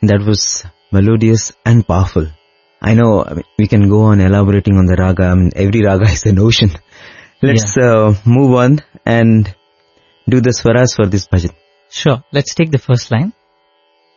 That was melodious and powerful. I know we can go on elaborating on the raga. Every raga is an ocean. Let's move on and do the swaras for this bhajan. Sure. Let's take the first line.